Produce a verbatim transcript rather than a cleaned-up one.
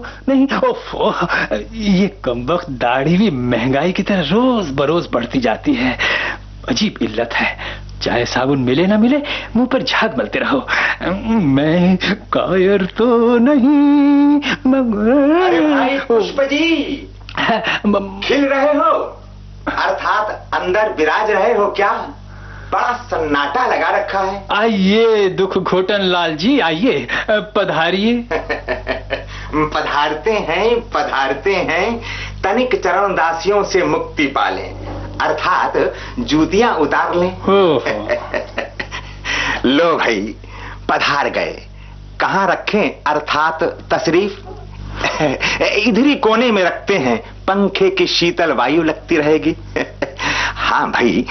नहीं। ओफो, ये कमबख्त दाढ़ी भी महंगाई की तरह रोज बरोज बढ़ती जाती है। अजीब इल्लत है, चाहे साबुन मिले ना मिले मुंह पर झाग मलते रहो। मैं कायर तो नहीं मगर। अरे भाई पुष्प जी, खिल रहे हो, अर्थात अंदर विराज रहे हो क्या? बड़ा सन्नाटा लगा रखा है। आइए दुख घोटन लाल जी, आइए पधारिए। पधारते हैं पधारते हैं, तनिक चरण दासियों से मुक्ति पालें, अर्थात जूतियां उतार लें। लो भाई पधार गए। कहाँ रखें अर्थात तशरीफ? इधरी कोने में रखते हैं, पंखे की शीतल वायु लगती रहेगी। हाँ भाई,